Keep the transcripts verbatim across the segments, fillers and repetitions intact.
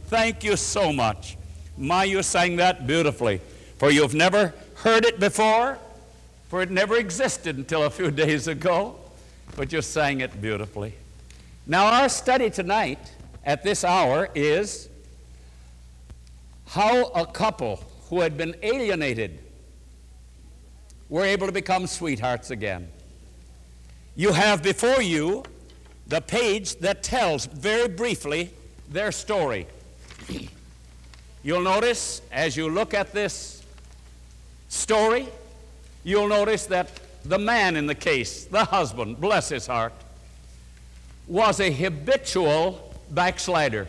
Thank you so much. My, you sang that beautifully. For you've never heard it before, for it never existed until a few days ago, but you sang it beautifully. Now, our study tonight at this hour is how a couple who had been alienated were able to become sweethearts again. You have before you the page that tells very briefly their story. You'll notice as you look at this story, you'll notice that the man in the case, the husband, bless his heart, was a habitual backslider.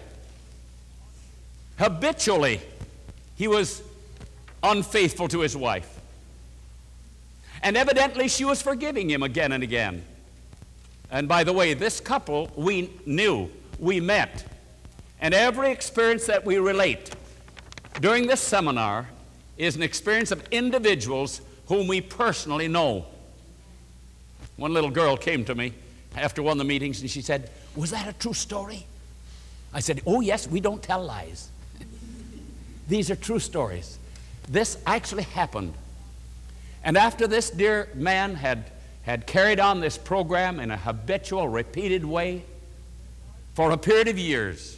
Habitually, he was unfaithful to his wife. And evidently, she was forgiving him again and again. And by the way, this couple we knew, we met. And every experience that we relate during this seminar is an experience of individuals whom we personally know. One little girl came to me after one of the meetings and she said, "Was that a true story?" I said, "Oh yes, we don't tell lies. These are true stories. This actually happened." And after this dear man had, had carried on this program in a habitual, repeated way for a period of years,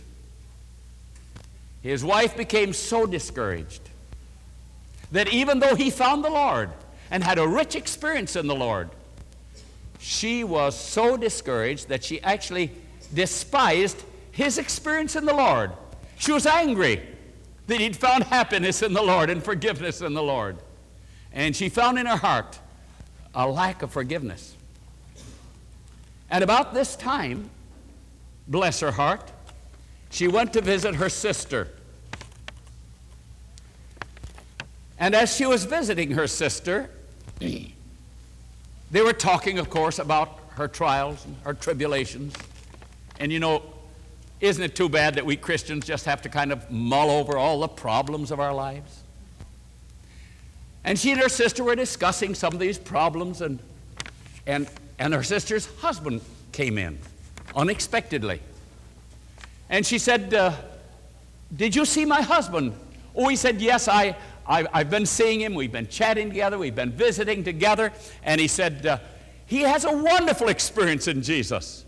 his wife became so discouraged that even though he found the Lord and had a rich experience in the Lord, she was so discouraged that she actually despised his experience in the Lord. She was angry that he'd found happiness in the Lord and forgiveness in the Lord. And she found in her heart a lack of forgiveness. And about this time, bless her heart, she went to visit her sister. And as she was visiting her sister, they were talking, of course, about her trials and her tribulations. And you know, isn't it too bad that we Christians just have to kind of mull over all the problems of our lives? And she and her sister were discussing some of these problems, and, and, and her sister's husband came in unexpectedly. And she said, uh, "Did you see my husband?" Oh, he said, "Yes, I, I, I've been seeing him. We've been chatting together. We've been visiting together." And he said, uh, "He has a wonderful experience in Jesus."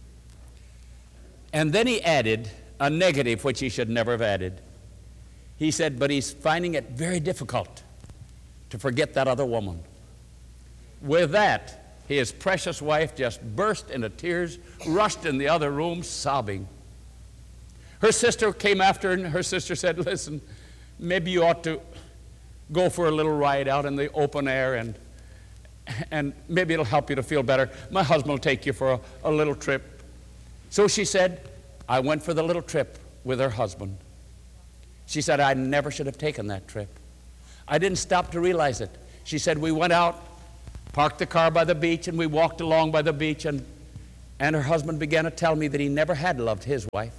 And then he added a negative, which he should never have added. He said, "But he's finding it very difficult to forget that other woman." With that, his precious wife just burst into tears, rushed in the other room, sobbing. Her sister came after her, and her sister said, "Listen, maybe you ought to go for a little ride out in the open air, and, and maybe it'll help you to feel better. My husband will take you for a, a little trip." So she said, "I went for the little trip with her husband." She said, "I never should have taken that trip. I didn't stop to realize it." She said, "We went out, parked the car by the beach, and we walked along by the beach, and, and her husband began to tell me that he never had loved his wife,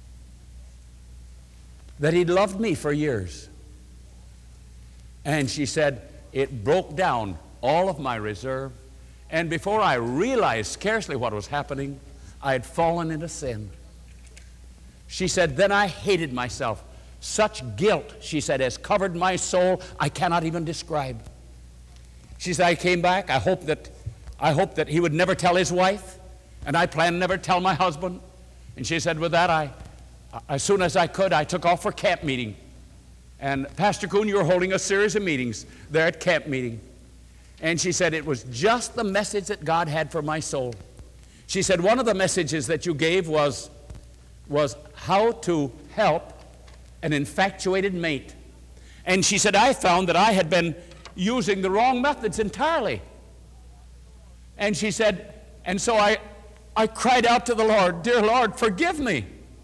that he'd loved me for years." And she said, "It broke down all of my reserve, and before I realized scarcely what was happening, I had fallen into sin." She said, "Then I hated myself. Such guilt," she said, "has covered my soul I cannot even describe." She said, "I came back. I hoped that, I hoped that he would never tell his wife, and I planned never to tell my husband." And she said, with that, I, as soon as I could, I took off for camp meeting. And Pastor Kuhn, you were holding a series of meetings there at camp meeting. And she said, it was just the message that God had for my soul. She said, one of the messages that you gave was, was how to help an infatuated mate. And she said, I found that I had been using the wrong methods entirely. And she said, and so I, I cried out to the Lord, "Dear Lord, forgive me.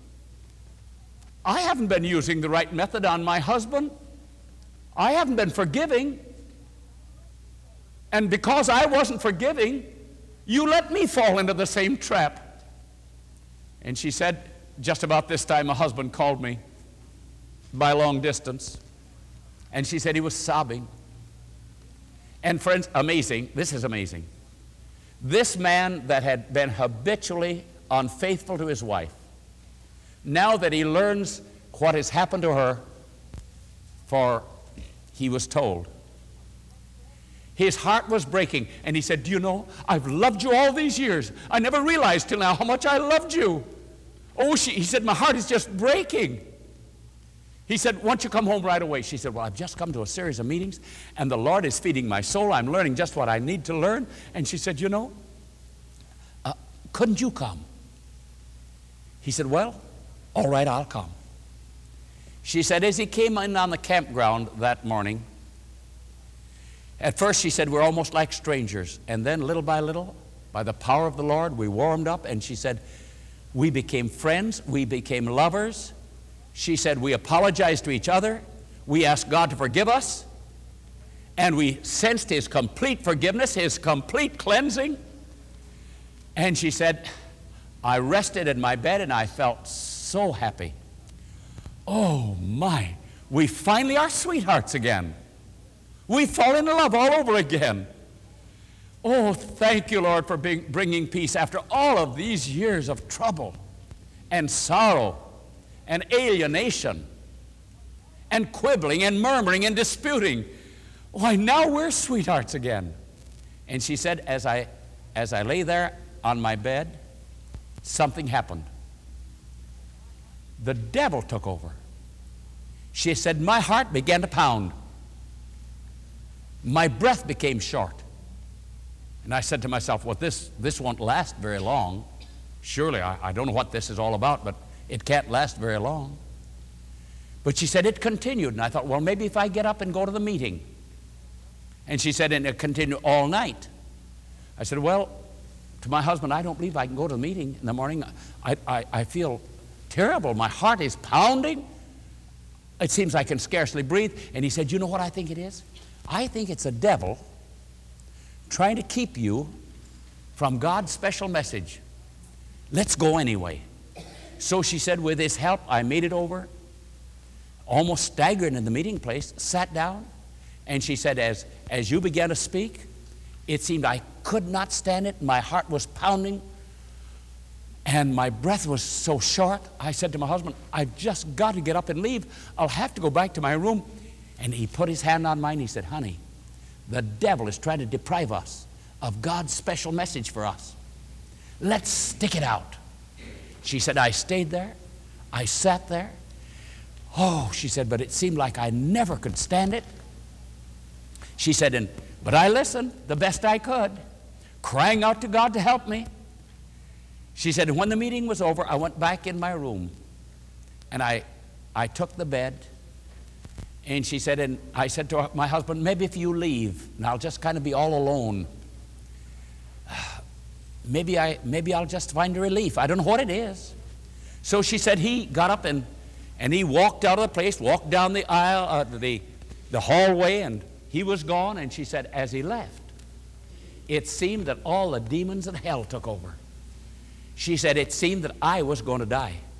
I haven't been using the right method on my husband. I haven't been forgiving. And because I wasn't forgiving, you let me fall into the same trap." And she said, just about this time, a husband called me by long distance. And she said he was sobbing. And friends, amazing, this is amazing. This man that had been habitually unfaithful to his wife, now that he learns what has happened to her, for he was told. His heart was breaking, and he said, do you know, I've loved you all these years. I never realized till now how much I loved you. Oh, she, he said, my heart is just breaking. He said, why don't you come home right away? She said, well, I've just come to a series of meetings, and the Lord is feeding my soul. I'm learning just what I need to learn. And she said, you know, uh, couldn't you come? He said, well, all right, I'll come. She said, as he came in on the campground that morning, at first she said, we're almost like strangers. And then little by little, by the power of the Lord, we warmed up. And she said, we became friends. We became lovers. She said, we apologized to each other. We asked God to forgive us. And we sensed His complete forgiveness, His complete cleansing. And she said, I rested in my bed and I felt so happy. Oh my, we finally are sweethearts again. We fall in love all over again. Oh, thank you, Lord, for being, bringing peace after all of these years of trouble and sorrow and alienation and quibbling and murmuring and disputing. Why, now we're sweethearts again. And she said, as I, as I lay there on my bed, something happened. The devil took over. She said, my heart began to pound. My breath became short. And I said to myself, well, this, this won't last very long. Surely, I, I don't know what this is all about, but it can't last very long. But she said it continued, and I thought, well, maybe if I get up and go to the meeting. And she said, and it continued all night. I said, well, to my husband, I don't believe I can go to the meeting in the morning. I, I, I feel terrible. My heart is pounding. It seems I can scarcely breathe. And he said, you know what I think it is? I think it's a devil trying to keep you from God's special message. Let's go anyway. So she said, with his help, I made it over, almost staggered in the meeting place, sat down, and she said, as, as you began to speak, it seemed I could not stand it. My heart was pounding, and my breath was so short. I said to my husband, I've just got to get up and leave. I'll have to go back to my room. And he put his hand on mine. He said, honey, the devil is trying to deprive us of God's special message for us. Let's stick it out. She said, I stayed there. I sat there. Oh, she said, but it seemed like I never could stand it. She said, and, but I listened the best I could, crying out to God to help me. She said, when the meeting was over, I went back in my room, and I, I took the bed. And she said, and I said to my husband, maybe if you leave, and I'll just kind of be all alone, maybe, I, maybe I'll just find a relief. I don't know what it is. So she said he got up and, and he walked out of the place, walked down the aisle, uh, the, the hallway, and he was gone. And she said, as he left, it seemed that all the demons in hell took over. She said, it seemed that I was going to die.